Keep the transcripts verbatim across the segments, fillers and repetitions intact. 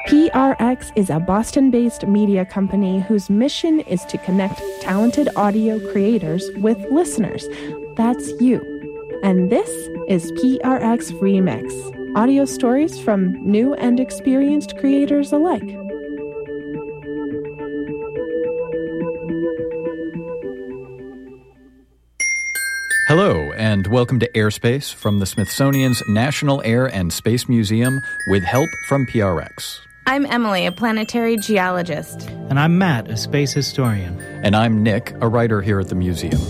P R X is a Boston-based media company whose mission is to connect talented audio creators with listeners. That's you. And this is P R X Remix, audio stories from new and experienced creators alike. Hello, and welcome to Airspace from the Smithsonian's National Air and Space Museum with help from P R X. I'm Emily, a planetary geologist. And I'm Matt, a space historian. And I'm Nick, a writer here at the museum.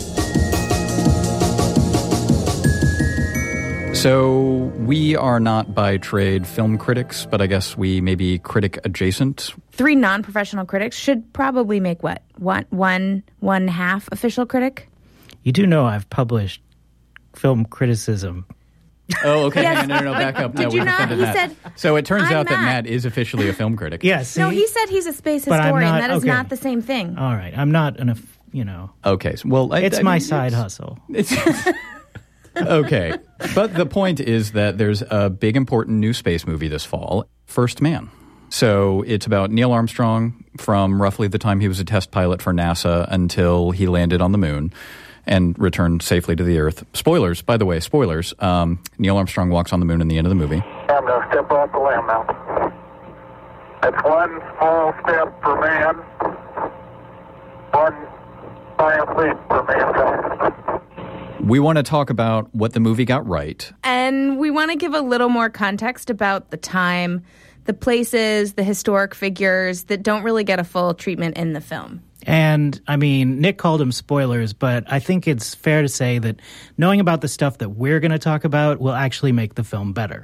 So, we are not by trade film critics, but I guess we may be critic adjacent. Three non-professional critics should probably make what? One, one, one half official critic? You do know I've published film criticism. Oh, okay. Yes. No, no, no, back up. Did no, you we've not? offended He Matt. said, so it turns I'm out that Matt. Matt is officially a film critic. Yes. No, he said he's a space But I'm historian. not- That is okay. not the same thing. All right. I'm not an, aff- you know, Okay. So, well, I, it's I my mean, side it's- hustle. It's okay. But the point is that there's a big, important new space movie this fall, First Man. So it's about Neil Armstrong from roughly the time he was a test pilot for NASA until he landed on the moon and returned safely to the Earth. Spoilers, by the way, spoilers. Um, Neil Armstrong walks on the moon in the end of the movie. I'm going to step off the land now. It's one small step for man, one giant leap for mankind. We want to talk about what the movie got right. And we want to give a little more context about the time, the places, the historic figures that don't really get a full treatment in the film. And, I mean, Nick called them spoilers, but I think it's fair to say that knowing about the stuff that we're going to talk about will actually make the film better.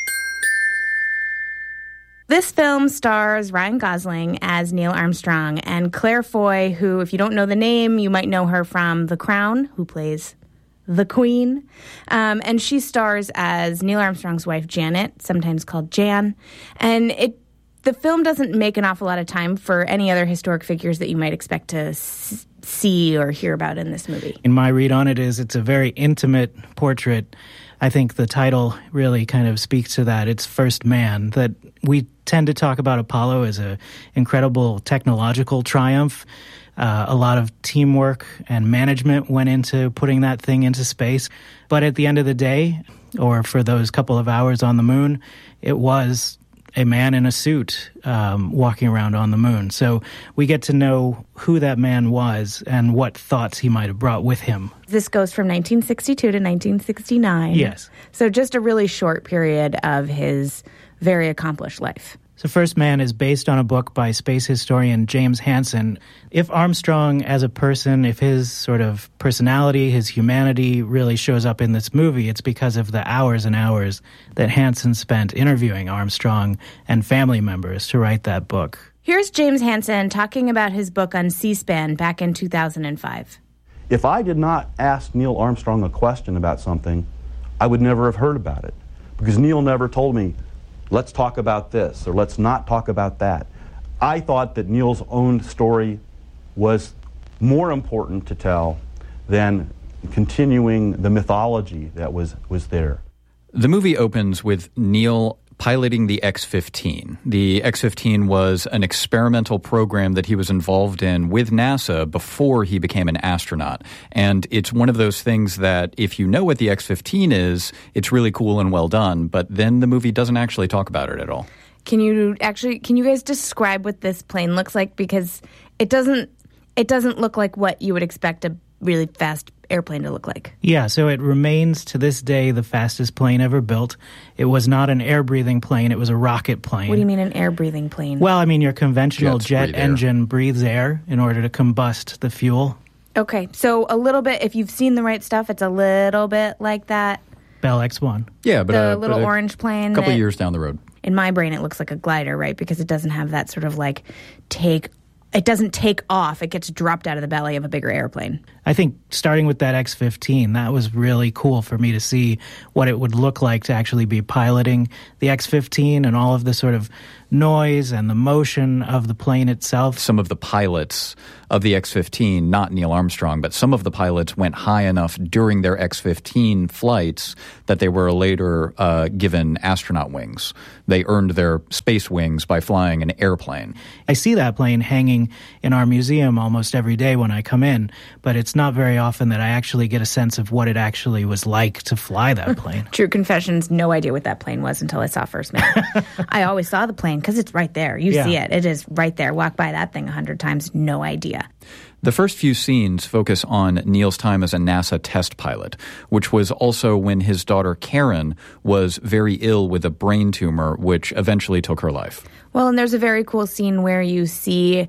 This film stars Ryan Gosling as Neil Armstrong and Claire Foy, who, if you don't know the name, you might know her from The Crown, who plays the Queen. Um, and she stars as Neil Armstrong's wife, Janet, sometimes called Jan. And it the film doesn't make an awful lot of time for any other historic figures that you might expect to s- see or hear about in this movie. In my read on it is it's a very intimate portrait. I think the title really kind of speaks to that. It's First Man, that we tend to talk about Apollo as an incredible technological triumph. Uh, a lot of teamwork and management went into putting that thing into space. But at the end of the day, or for those couple of hours on the moon, it was a man in a suit um, walking around on the moon. So we get to know who that man was and what thoughts he might have brought with him. This goes from nineteen sixty-two to nineteen sixty-nine. Yes. So just a really short period of his very accomplished life. So First Man is based on a book by space historian James Hansen. If Armstrong as a person, if his sort of personality, his humanity really shows up in this movie, it's because of the hours and hours that Hansen spent interviewing Armstrong and family members to write that book. Here's James Hansen talking about his book on C-SPAN back in two thousand five. If I did not ask Neil Armstrong a question about something, I would never have heard about it. Because Neil never told me, let's talk about this, or let's not talk about that. I thought that Neil's own story was more important to tell than continuing the mythology that was, was there. The movie opens with Neil piloting the X fifteen. The X fifteen was an experimental program that he was involved in with NASA before he became an astronaut. And it's one of those things that if you know what the X fifteen is, it's really cool and well done, but then the movie doesn't actually talk about it at all. Can you actually, can you guys describe what this plane looks like? Because it doesn't, it doesn't look like what you would expect a really fast airplane to look like. Yeah, so it remains to this day the fastest plane ever built. It was not an air-breathing plane, it was a rocket plane. What do you mean an air-breathing plane? Well, I mean your conventional Jets jet breathe air. engine breathes air in order to combust the fuel. Okay, so a little bit, if you've seen the right stuff, it's a little bit like that. Bell X one. Yeah, but The uh, little but a orange plane. couple that- years down the road. In my brain, it looks like a glider, right? Because it doesn't have that sort of like take, it doesn't take off. It gets dropped out of the belly of a bigger airplane. I think starting with that X fifteen, that was really cool for me to see what it would look like to actually be piloting the X fifteen and all of the sort of noise and the motion of the plane itself. Some of the pilots of the X fifteen, not Neil Armstrong, but some of the pilots went high enough during their X fifteen flights that they were later uh, given astronaut wings. They earned their space wings by flying an airplane. I see that plane hanging in our museum almost every day when I come in, but it's not very often that I actually get a sense of what it actually was like to fly that plane. True confessions, no idea what that plane was until I saw First Man. I always saw the plane because it's right there. You Yeah. see it. It is right there. Walk by that thing a hundred times, no idea. The first few scenes focus on Neil's time as a NASA test pilot, which was also when his daughter Karen was very ill with a brain tumor, which eventually took her life. Well, and there's a very cool scene where you see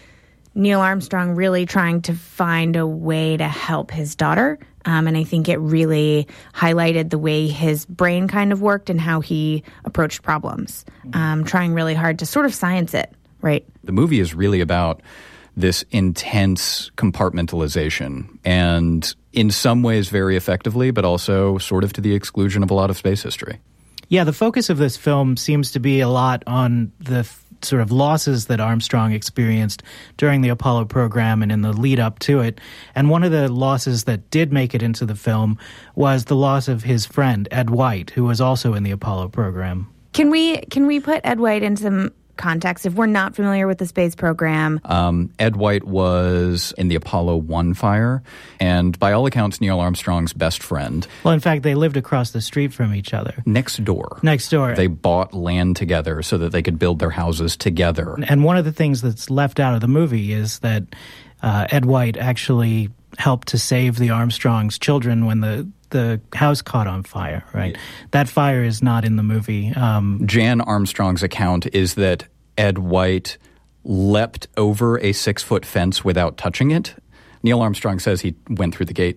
Neil Armstrong really trying to find a way to help his daughter. Um, and I think it really highlighted the way his brain kind of worked and how he approached problems, um, trying really hard to sort of science it, right? The movie is really about this intense compartmentalization, and in some ways very effectively, but also sort of to the exclusion of a lot of space history. Yeah, the focus of this film seems to be a lot on the f- sort of losses that Armstrong experienced during the Apollo program and in the lead up to it. And one of the losses that did make it into the film was the loss of his friend, Ed White, who was also in the Apollo program. Can we can we put Ed White into some context if we're not familiar with the space program? Um, Ed White was in the Apollo one fire, and by all accounts, Neil Armstrong's best friend. Well, in fact, they lived across the street from each other. Next door. Next door. They bought land together so that they could build their houses together. And one of the things that's left out of the movie is that uh, Ed White actually helped to save the Armstrongs' children when the the house caught on fire, right? That fire is not in the movie. Um, Jan Armstrong's account is that Ed White leapt over a six-foot fence without touching it. Neil Armstrong says he went through the gate.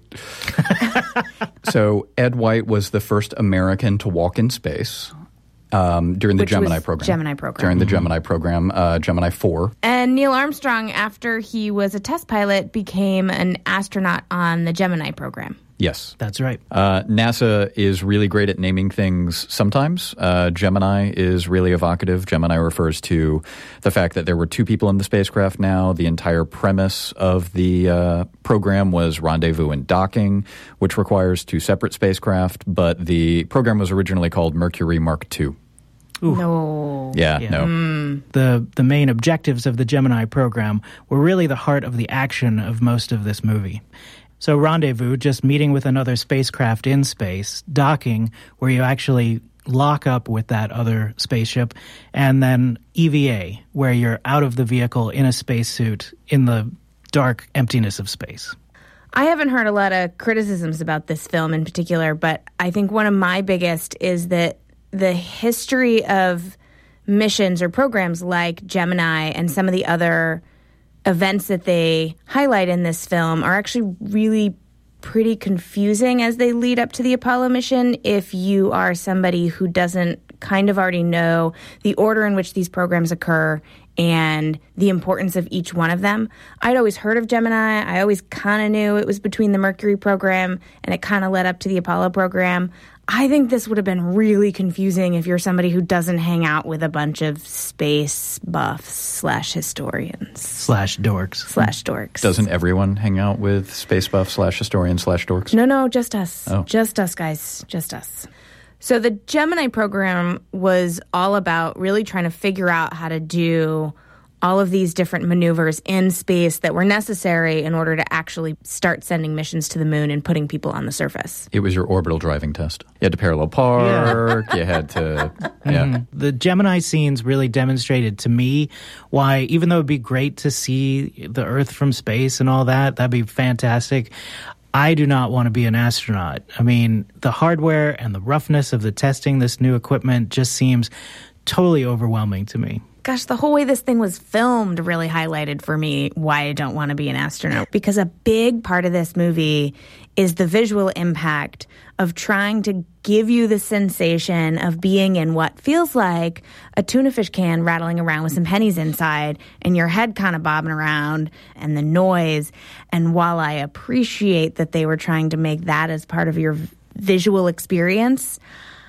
So Ed White was the first American to walk in space um, during the Which Gemini was program. Gemini program. During the Gemini program, uh, Gemini four. And Neil Armstrong, after he was a test pilot, became an astronaut on the Gemini program. Yes. that's right. Uh, NASA is really great at naming things sometimes. Uh, Gemini is really evocative. Gemini refers to the fact that there were two people in the spacecraft now. The entire premise of the uh, program was rendezvous and docking, which requires two separate spacecraft, but the program was originally called Mercury Mark two. Ooh. No. Yeah, Yeah. no. The the main objectives of the Gemini program were really the heart of the action of most of this movie. So rendezvous, just meeting with another spacecraft in space, docking, where you actually lock up with that other spaceship, and then E V A, where you're out of the vehicle in a spacesuit in the dark emptiness of space. I haven't heard a lot of criticisms about this film in particular, but I think one of my biggest is that the history of missions or programs like Gemini and some of the other events that they highlight in this film are actually really pretty confusing as they lead up to the Apollo mission if you are somebody who doesn't kind of already know the order in which these programs occur and the importance of each one of them. I'd always heard of Gemini. I always kind of knew it was between the Mercury program and it kind of led up to the Apollo program. I think this would have been really confusing if you're somebody who doesn't hang out with a bunch of space buffs slash historians Slash dorks. slash dorks. Doesn't everyone hang out with space buff slash historian slash dorks? No, no, just us. Oh. Just us, guys. Just us. So the Gemini program was all about really trying to figure out how to do all of these different maneuvers in space that were necessary in order to actually start sending missions to the moon and putting people on the surface. It was your orbital driving test. You had to parallel park. You had to, yeah. The Gemini scenes really demonstrated to me why, even though it'd be great to see the Earth from space and all that, that'd be fantastic, I do not want to be an astronaut. I mean, the hardware and the roughness of the testing this new equipment just seems totally overwhelming to me. Gosh, the whole way this thing was filmed really highlighted for me why I don't want to be an astronaut. Because a big part of this movie is the visual impact of trying to give you the sensation of being in what feels like a tuna fish can rattling around with some pennies inside and your head kind of bobbing around and the noise. And while I appreciate that they were trying to make that as part of your visual experience,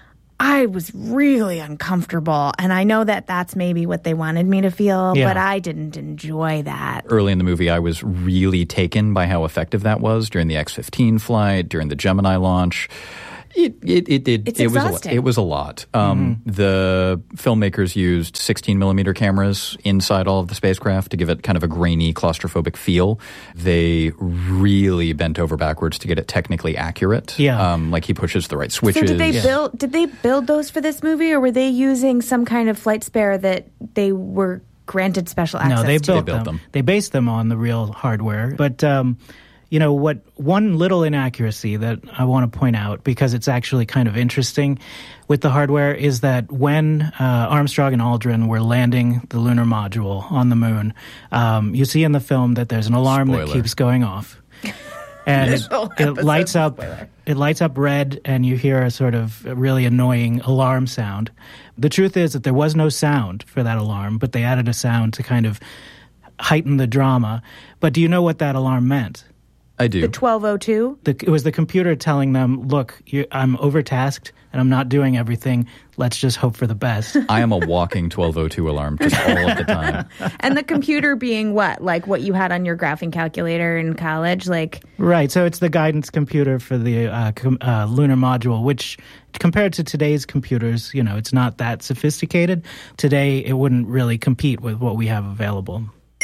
I was really uncomfortable. And I know that that's maybe what they wanted me to feel, Yeah. but I didn't enjoy that. Early in the movie, I was really taken by how effective that was during the X fifteen flight, during the Gemini launch. It it it it, It's it was a, exhausting. it was a lot. Um, Mm-hmm. The filmmakers used sixteen millimeter cameras inside all of the spacecraft to give it kind of a grainy, claustrophobic feel. They really bent over backwards to get it technically accurate. Yeah. Um, like he pushes the right switches. So did they build did they build those for this movie, or were they using some kind of flight spare that they were granted special access No, they to? built, They built them. them. They based them on the real hardware. But, um, you know, what one little inaccuracy that I want to point out, because it's actually kind of interesting with the hardware, is that when uh, Armstrong and Aldrin were landing the lunar module on the moon, um, you see in the film that there's an alarm that Spoiler. keeps going off. And This it, whole it episode's lights a up spoiler. it lights up red, and you hear a sort of really annoying alarm sound. The truth is that there was no sound for that alarm, but they added a sound to kind of heighten the drama. But do you know what that alarm meant? I do. The twelve oh two? The, it was the computer telling them, look, you, I'm overtasked and I'm not doing everything. Let's just hope for the best. I am a walking twelve oh two alarm just all of the time. And the computer being what? Like what you had on your graphing calculator in college? Like Right, so it's the guidance computer for the uh, com- uh, lunar module, which compared to today's computers, you know, it's not that sophisticated. Today, it wouldn't really compete with what we have available.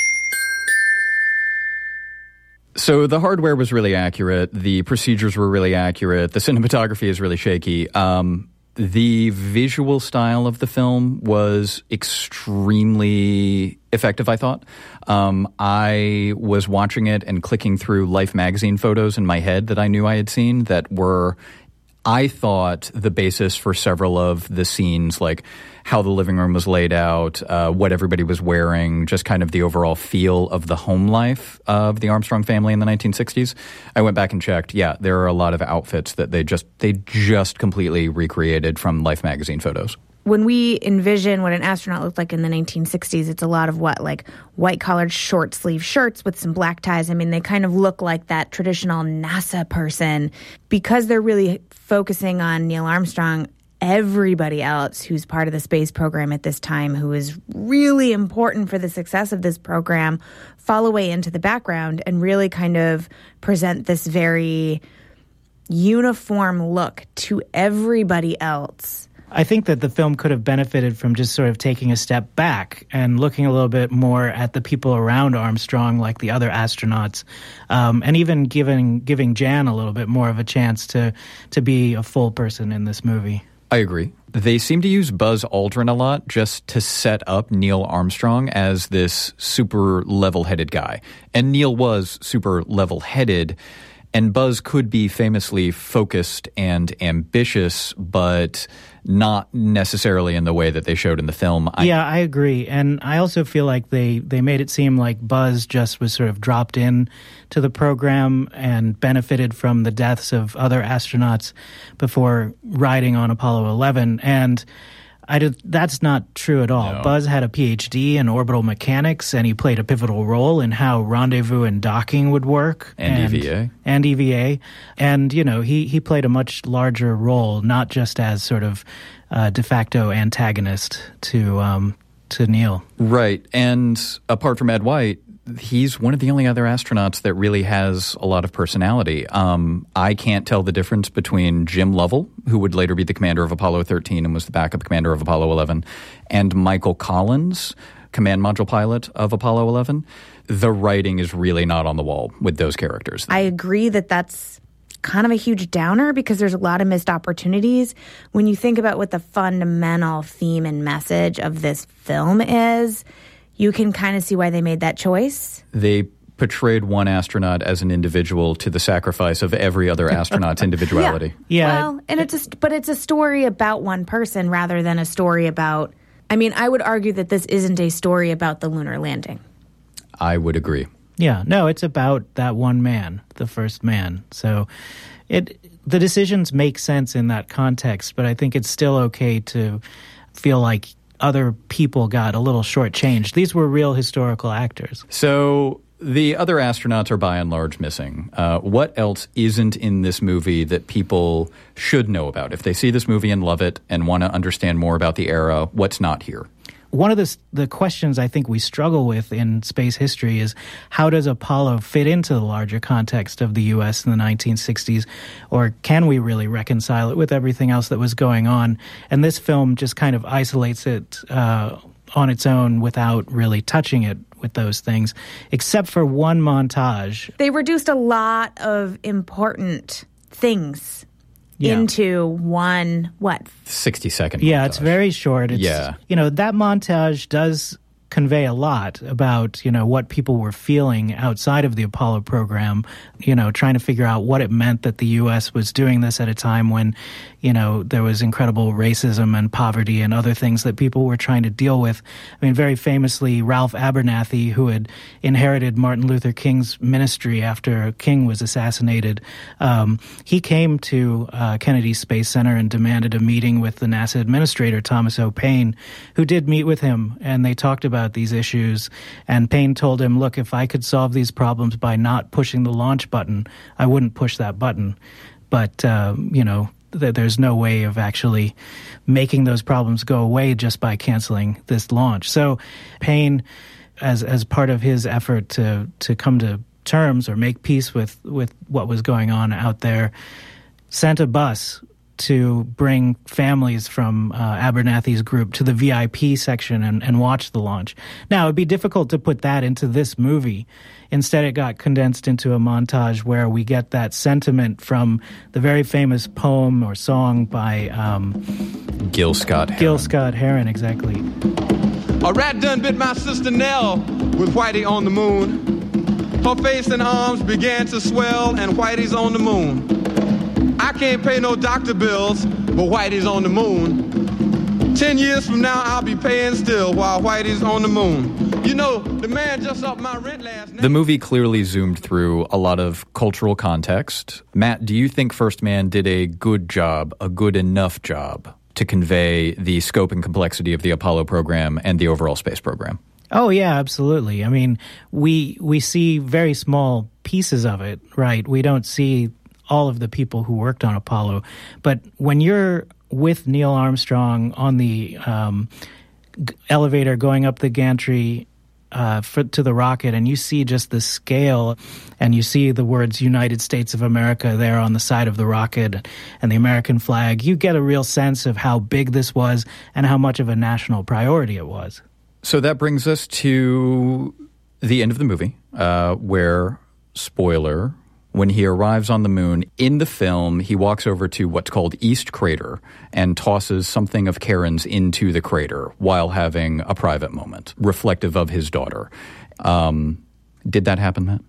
So the hardware was really accurate. The procedures were really accurate. The cinematography is really shaky. Um, the visual style of the film was extremely effective, I thought. Um, I was watching it and clicking through Life magazine photos in my head that I knew I had seen that were, I thought, the basis for several of the scenes, like how the living room was laid out, uh, what everybody was wearing, just kind of the overall feel of the home life of the Armstrong family in the nineteen sixties. I went back and checked. Yeah, there are a lot of outfits that they just they just completely recreated from Life magazine photos. when we envision what an astronaut looked like in the nineteen sixties, it's a lot of what, like white-collared short-sleeve shirts with some black ties. I mean, they kind of look like that traditional NASA person. Because they're really focusing on Neil Armstrong, everybody else who's part of the space program at this time, who is really important for the success of this program, fall away into the background and really kind of present this very uniform look to everybody else. I think that the film could have benefited from just sort of taking a step back and looking a little bit more at the people around Armstrong, like the other astronauts, um, and even giving giving Jan a little bit more of a chance to to be a full person in this movie. I agree. They seem to use Buzz Aldrin a lot just to set up Neil Armstrong as this super level-headed guy. And Neil was super level-headed, and Buzz could be famously focused and ambitious, but not necessarily in the way that they showed in the film. I, Yeah, I agree. And I also feel like they, they made it seem like Buzz just was sort of dropped in to the program and benefited from the deaths of other astronauts before riding on Apollo eleven. And I did, that's not true at all. No. Buzz had a P H D in orbital mechanics, and he played a pivotal role in how rendezvous and docking would work. And E V A. And E V A. And, you know, he, he played a much larger role, not just as sort of uh, de facto antagonist to um, to Neil. Right. And apart from Ed White, he's one of the only other astronauts that really has a lot of personality. Um, I can't tell the difference between Jim Lovell, who would later be the commander of Apollo thirteen and was the backup commander of Apollo eleven, and Michael Collins, command module pilot of Apollo eleven. The writing is really not on the wall with those characters. I agree that that's kind of a huge downer because there's a lot of missed opportunities. When you think about what the fundamental theme and message of this film is, you can kind of see why they made that choice. They portrayed one astronaut as an individual to the sacrifice of every other astronaut's individuality. Yeah. Well, and it's a, but it's a story about one person rather than a story about. I mean, I would argue that this isn't a story about the lunar landing. I would agree. Yeah, no, it's about that one man, the first man. So it the decisions make sense in that context, but I think it's still okay to feel like other people got a little shortchanged. These were real historical actors. So The other astronauts are by and large missing. Uh, what else isn't in this movie that people should know about? If they see this movie and love it and want to understand more about the era, what's not here? One of the, the questions I think we struggle with in space history is how does Apollo fit into the larger context of the U S in the nineteen sixties, or can we really reconcile it with everything else that was going on? And this film just kind of isolates it uh, on its own without really touching it with those things, except for one montage. They reduced a lot of important things yeah. into one, what? sixty second Yeah, montage. It's very short. It's, yeah. You know, that montage does convey a lot about, you know, what people were feeling outside of the Apollo program, you know, trying to figure out what it meant that the U S was doing this at a time when, you know, there was incredible racism and poverty and other things that people were trying to deal with. I mean, very famously, Ralph Abernathy, who had inherited Martin Luther King's ministry after King was assassinated, um, he came to uh, Kennedy Space Center and demanded a meeting with the NASA administrator, Thomas O. Paine, who did meet with him, and they talked about these issues. And Paine told him, look, if I could solve these problems by not pushing the launch button, I wouldn't push that button. But, uh, you know, th- there's no way of actually making those problems go away just by canceling this launch. So Paine, as as part of his effort to, to come to terms or make peace with, with what was going on out there, sent a bus to bring families from uh, Abernathy's group to the V I P section and, and watch the launch. Now, it'd be difficult to put that into this movie. Instead, it got condensed into a montage where we get that sentiment from the very famous poem or song by um, Gil Scott Heron. Gil Scott Heron, exactly. A rat done bit my sister Nell with Whitey on the moon. Her face and arms began to swell, and Whitey's on the moon. I can't pay no doctor bills, but Whitey's on the moon. Ten years from now, I'll be paying still while Whitey's on the moon. You know, the man just upped my rent last night. The movie clearly zoomed through a lot of cultural context. Matt, do you think First Man did a good job, a good enough job, to convey the scope and complexity of the Apollo program and the overall space program? Oh, yeah, absolutely. I mean, we we see very small pieces of it, right? We don't see all of the people who worked on Apollo. But when you're with Neil Armstrong on the um, g- elevator going up the gantry uh, for, to the rocket, and you see just the scale, and you see the words United States of America there on the side of the rocket and the American flag, you get a real sense of how big this was and how much of a national priority it was. So that brings us to the end of the movie, uh, where, spoiler, when he arrives on the moon, in the film, he walks over to what's called East Crater and tosses something of Karen's into the crater while having a private moment, reflective of his daughter. Um, did that happen, Matt?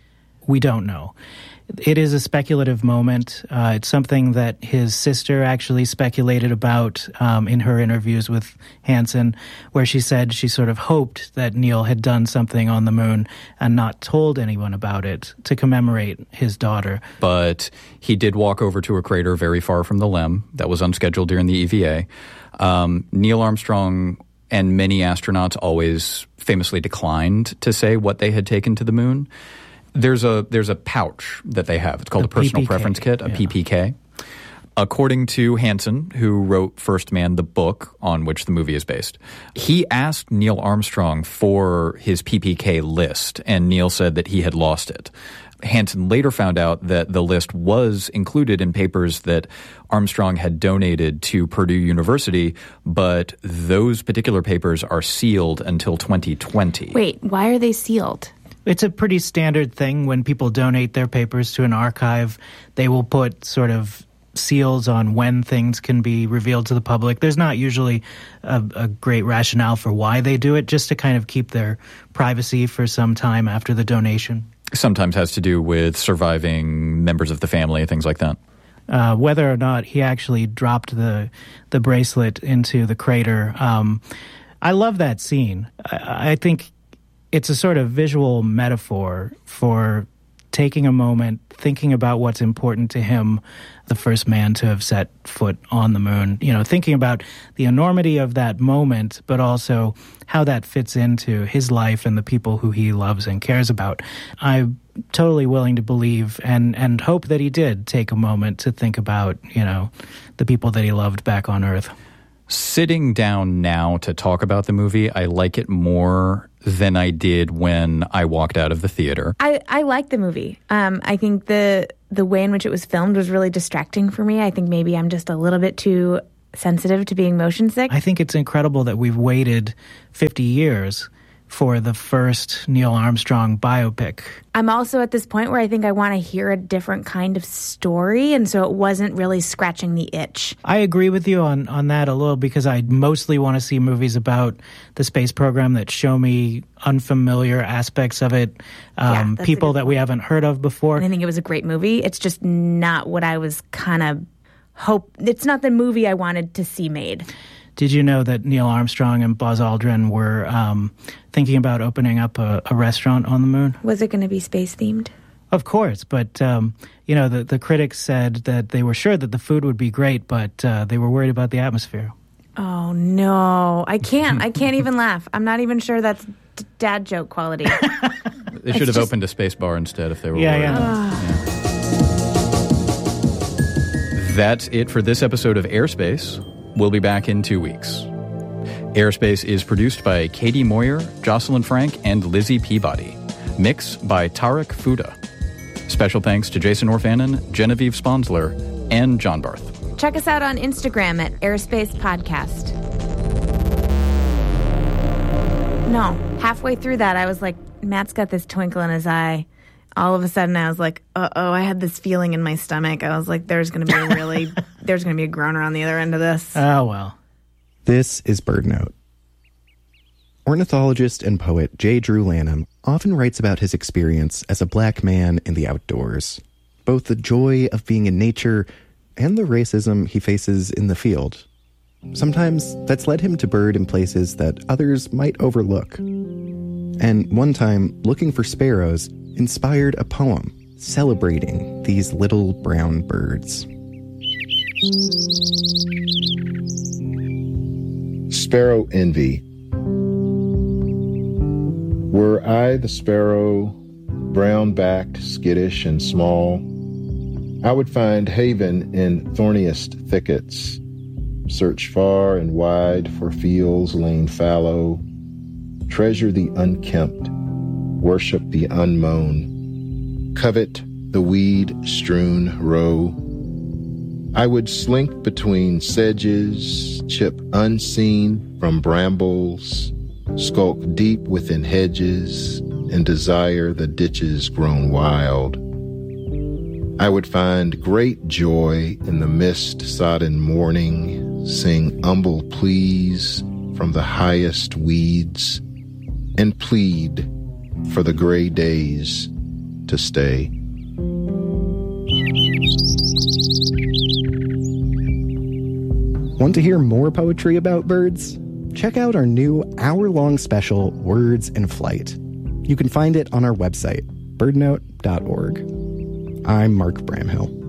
We don't know. It is a speculative moment. Uh, it's something that his sister actually speculated about um, in her interviews with Hansen, where she said she sort of hoped that Neil had done something on the moon and not told anyone about it to commemorate his daughter. But he did walk over to a crater very far from the LEM that was unscheduled during the E V A. Um, Neil Armstrong and many astronauts always famously declined to say what they had taken to the moon. There's a there's a pouch that they have. It's called a, a personal P P K, preference kit, a yeah. P P K. According to Hansen, who wrote First Man, the book on which the movie is based, he asked Neil Armstrong for his P P K list, and Neil said that he had lost it. Hansen later found out that the list was included in papers that Armstrong had donated to Purdue University, but those particular papers are sealed until twenty twenty. Wait, why are they sealed? It's a pretty standard thing when people donate their papers to an archive. They will put sort of seals on when things can be revealed to the public. There's not usually a, a great rationale for why they do it, just to kind of keep their privacy for some time after the donation. Sometimes has to do with surviving members of the family, things like that. Uh, whether or not he actually dropped the the bracelet into the crater, um, I love that scene. I, I think it's a sort of visual metaphor for taking a moment, thinking about what's important to him, the first man to have set foot on the moon, you know, thinking about the enormity of that moment, but also how that fits into his life and the people who he loves and cares about. I'm totally willing to believe and, and hope that he did take a moment to think about, you know, the people that he loved back on Earth. Sitting down now to talk about the movie, I like it more than I did when I walked out of the theater. I, I like the movie. Um, I think the the way in which it was filmed was really distracting for me. I think maybe I'm just a little bit too sensitive to being motion sick. I think it's incredible that we've waited fifty years for the first Neil Armstrong biopic. I'm also at this point where I think I want to hear a different kind of story, and so it wasn't really scratching the itch. I agree with you on, on that a little, because I mostly want to see movies about the space program that show me unfamiliar aspects of it, um, yeah, people that we haven't heard of before. And I think it was a great movie. It's just not what I was kind of hope. It's not the movie I wanted to see made. Did you know that Neil Armstrong and Buzz Aldrin were um, thinking about opening up a, a restaurant on the moon? Was it going to be space-themed? Of course, but, um, you know, the, the critics said that they were sure that the food would be great, but uh, they were worried about the atmosphere. Oh, no. I can't. I can't even laugh. I'm not even sure that's d- dad joke quality. They should have just opened a space bar instead if they were yeah, worried. Yeah. yeah. That's it for this episode of Airspace. We'll be back in two weeks. Airspace is produced by Katie Moyer, Jocelyn Frank, and Lizzie Peabody. Mix by Tarek Fuda. Special thanks to Jason Orfanon, Genevieve Sponsler, and John Barth. Check us out on Instagram at Airspace Podcast. No, halfway through that, I was like, Matt's got this twinkle in his eye. All of a sudden, I was like, uh-oh, I had this feeling in my stomach. I was like, there's going to be a really, there's going to be a groaner on the other end of this. Oh, well. This is BirdNote. Ornithologist and poet J. Drew Lanham often writes about his experience as a black man in the outdoors, both the joy of being in nature and the racism he faces in the field. Sometimes that's led him to bird in places that others might overlook. And one time, looking for sparrows inspired a poem celebrating these little brown birds. Sparrow Envy. Were I the sparrow, brown-backed, skittish, and small, I would find haven in thorniest thickets, search far and wide for fields lain fallow, treasure the unkempt, worship the unmown, covet the weed-strewn row. I would slink between sedges, chip unseen from brambles, skulk deep within hedges, and desire the ditches grown wild. I would find great joy in the mist-sodden morning, sing humble pleas from the highest weeds, and plead for the gray days to stay. Want to hear more poetry about birds? Check out our new hour-long special, Words in Flight. You can find it on our website, bird note dot org. I'm Mark Bramhill.